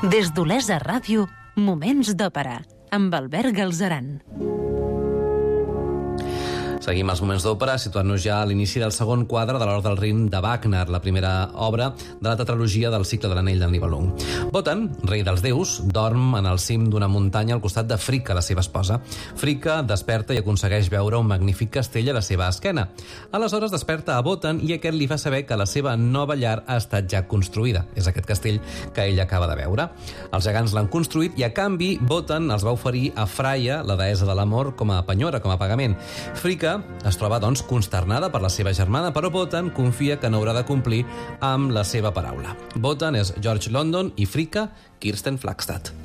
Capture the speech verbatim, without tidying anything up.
Des d'Olesa Ràdio, Moments d'Òpera, amb Albert Galzeran. Seguim els moments d'òpera, situant-nos ja a l'inici del segon quadre de l'Or del Rin de Wagner, la primera obra de la tetralogia del cicle de l'Anell del Nibelung. Wotan, rei dels déus, dorm en el cim d'una muntanya al costat de Fricka, la seva esposa. Fricka desperta i aconsegueix veure un magnífic castell a la seva esquena. Aleshores desperta a Wotan i aquest li fa saber que la seva nova llar ha estat ja construïda. És aquest castell que ell acaba de veure. Els gegants l'han construït i a canvi Wotan els va oferir a Freya, la deessa de l'amor, com a penyora, com a pagament. Fricka es troba, doncs, consternada per la seva germana, però Wotan confia que no haurà de complir amb la seva paraula. Wotan és George London i Fricka, Kirsten Flagstad.